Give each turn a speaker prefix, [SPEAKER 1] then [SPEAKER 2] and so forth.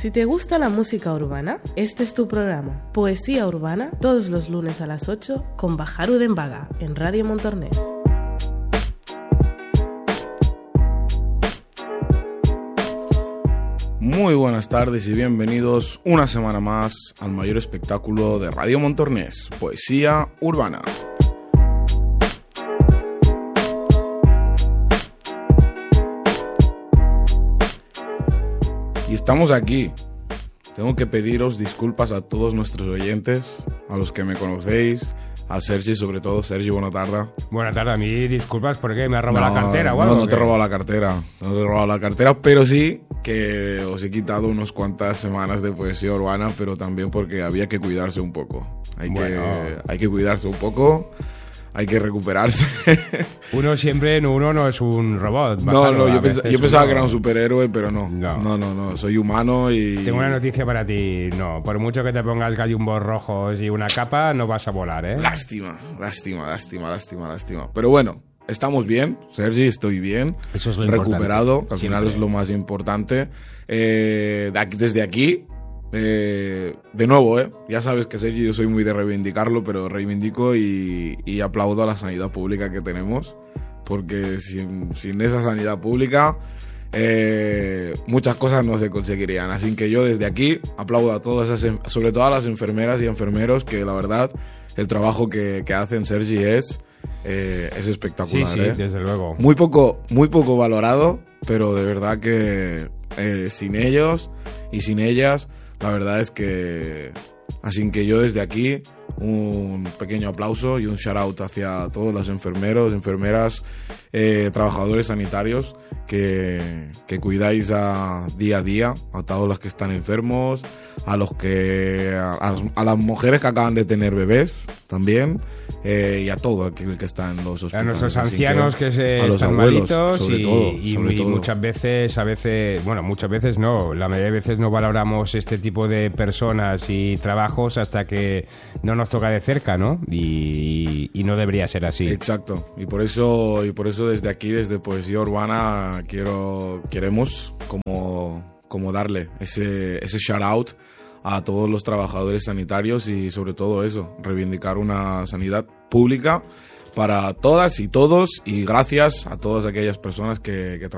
[SPEAKER 1] Si te gusta la música urbana, este es tu programa, Poesía Urbana, todos los lunes a las 8 con Bajaru Dembaga en Radio Montornès.
[SPEAKER 2] Muy buenas tardes y bienvenidos una semana más al mayor espectáculo de Radio Montornès, Poesía Urbana. Y estamos aquí. Tengo que pediros disculpas a todos nuestros oyentes, a los que me conocéis, a Sergi sobre todo. Sergi, buena tarde.
[SPEAKER 3] Buena tarde, a mí disculpas porque me ha robado la cartera o algo.
[SPEAKER 2] No te he robado la cartera, pero sí que os he quitado unas cuantas semanas de poesía urbana, pero también porque había que cuidarse un poco. Hay que cuidarse un poco. Hay que recuperarse. Uno
[SPEAKER 3] no es un robot.
[SPEAKER 2] Yo pensaba que era un superhéroe, pero no, soy humano y...
[SPEAKER 3] Tengo una noticia para ti, no, por mucho que te pongas gallumbos rojos y una capa, no vas a volar, ¿eh?
[SPEAKER 2] Lástima. Pero bueno, estamos bien, Sergi, estoy bien.
[SPEAKER 3] Eso es lo
[SPEAKER 2] recuperado,
[SPEAKER 3] importante.
[SPEAKER 2] Que al final es lo más importante. Desde aquí... de nuevo, ya sabes que Sergi, yo soy muy de reivindicarlo, pero reivindico y aplaudo a la sanidad pública que tenemos, porque sin esa sanidad pública muchas cosas no se conseguirían. Así que yo desde aquí aplaudo a todas sobre todo a las enfermeras y enfermeros, que la verdad el trabajo que hacen, Sergi, es espectacular.
[SPEAKER 3] Sí, desde luego.
[SPEAKER 2] Muy poco valorado, pero de verdad que sin ellos y sin ellas, la verdad es que... Así que yo desde aquí un pequeño aplauso y un shout out hacia todos los enfermeros, enfermeras, trabajadores sanitarios que cuidáis día a día a todos los que están enfermos, a las mujeres que acaban de tener bebés también, y a todo aquel que está en los hospitales.
[SPEAKER 3] A nuestros ancianos que están
[SPEAKER 2] abuelos,
[SPEAKER 3] malitos
[SPEAKER 2] sobre todo.
[SPEAKER 3] Muchas veces no, la mayoría de veces no valoramos este tipo de personas y trabajos hasta que no nos toca de cerca, ¿no? Y no debería ser así.
[SPEAKER 2] Exacto, y por eso desde aquí, desde Poesía Urbana, queremos como darle ese shout out a todos los trabajadores sanitarios y sobre todo eso, reivindicar una sanidad pública para todas y todos, y gracias a todas aquellas personas que trabajan